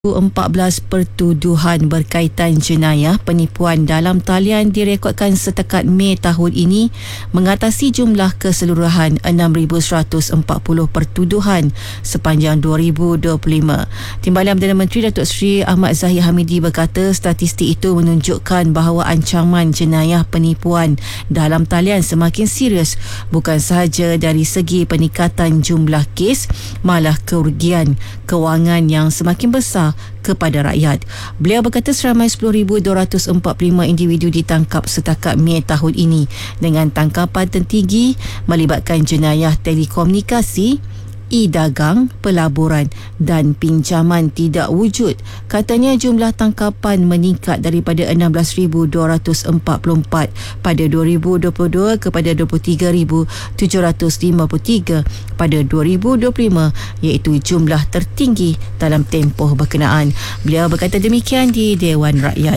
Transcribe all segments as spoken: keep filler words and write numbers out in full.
empat belas pertuduhan berkaitan jenayah penipuan dalam talian direkodkan setakat Mei tahun ini, mengatasi jumlah keseluruhan enam ribu seratus empat puluh pertuduhan sepanjang dua ribu dua puluh lima. Timbalan Perdana Menteri Datuk Seri Ahmad Zahid Hamidi berkata statistik itu menunjukkan bahawa ancaman jenayah penipuan dalam talian semakin serius, bukan sahaja dari segi peningkatan jumlah kes, malah kerugian kewangan yang semakin besar kepada rakyat. Beliau berkata seramai sepuluh ribu dua ratus empat puluh lima individu ditangkap setakat Mei tahun ini, dengan tangkapan tertinggi melibatkan jenayah telekomunikasi, e-dagang, pelaburan dan pinjaman tidak wujud. Katanya jumlah tangkapan meningkat daripada enam belas ribu dua ratus empat puluh empat pada dua ribu dua puluh dua kepada dua puluh tiga ribu tujuh ratus lima puluh tiga pada dua ribu dua puluh lima, iaitu jumlah tertinggi dalam tempoh berkenaan. Beliau berkata demikian di Dewan Rakyat.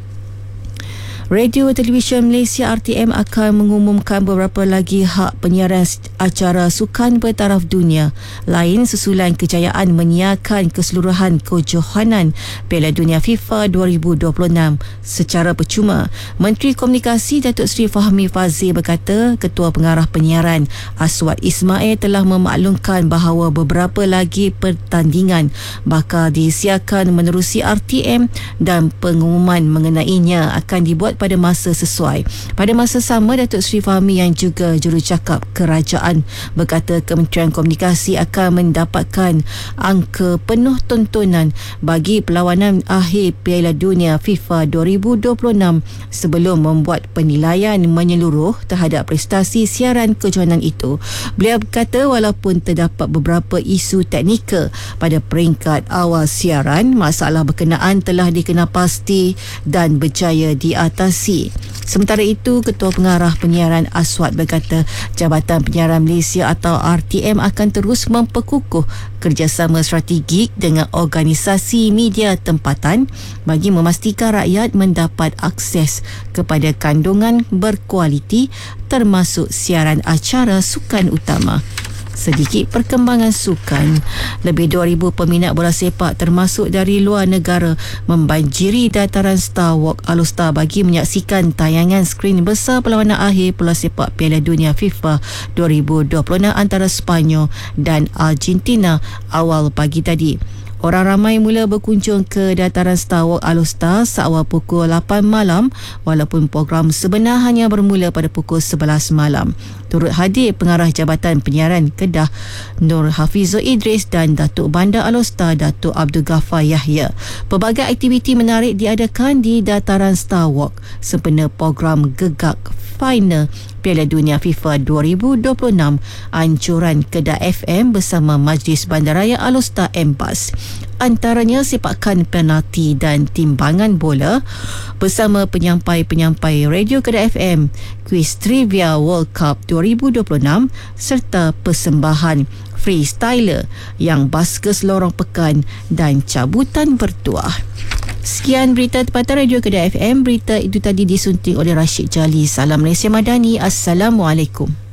Radio Televisyen Malaysia R T M akan mengumumkan beberapa lagi hak penyiaran acara sukan bertaraf dunia lain susulan kejayaan menyiarkan keseluruhan kejohanan Piala Dunia FIFA dua ribu dua puluh enam secara percuma. Menteri Komunikasi Datuk Seri Fahmi Fadzil berkata Ketua Pengarah Penyiaran Aswad Ismail telah memaklumkan bahawa beberapa lagi pertandingan bakal disiarkan menerusi R T M dan pengumuman mengenainya akan dibuat pada masa sesuai. Pada masa sama, Datuk Seri Fahmi yang juga jurucakap kerajaan berkata Kementerian Komunikasi akan mendapatkan angka penuh tontonan bagi perlawanan akhir Piala Dunia FIFA dua ribu dua puluh enam sebelum membuat penilaian menyeluruh terhadap prestasi siaran kejohanan itu. Beliau berkata walaupun terdapat beberapa isu teknikal pada peringkat awal siaran, masalah berkenaan telah dikenalpasti dan berjaya diatasi. Sementara itu, Ketua Pengarah Penyiaran Aswad berkata Jabatan Penyiaran Malaysia atau R T M akan terus memperkukuh kerjasama strategik dengan organisasi media tempatan bagi memastikan rakyat mendapat akses kepada kandungan berkualiti termasuk siaran acara sukan utama. Sedikit perkembangan sukan. Lebih dua ribu peminat bola sepak termasuk dari luar negara membanjiri dataran Star Walk Alustar bagi menyaksikan tayangan skrin besar perlawanan akhir bola sepak Piala Dunia FIFA dua ribu dua puluh enam antara Sepanyol dan Argentina awal pagi tadi. Orang ramai mula berkunjung ke dataran Star Walk Alustar seawal pukul lapan malam, walaupun program sebenar hanya bermula pada pukul sebelas malam. Turut hadir Pengarah Jabatan Penyiaran Kedah Nur Hafizul Idris dan Datuk Bandar Alustar Datuk Abdul Ghaffar Yahya. Pelbagai aktiviti menarik diadakan di dataran Star Walk sempena program gegak final Piala Dunia FIFA dua ribu dua puluh enam anjuran Kedah F M bersama Majlis Bandaraya Alustar M B A S. Antaranya sepakan penalti dan timbangan bola bersama penyampai-penyampai Radio Kedah F M, kuis Trivia World Cup dua ribu dua puluh enam serta persembahan freestyler yang baskers lorong pekan dan cabutan bertuah. Sekian berita tempatan Radio Kedah F M. Berita itu tadi disunting oleh Rashid Jali. Salam Malaysia Madani. Assalamualaikum.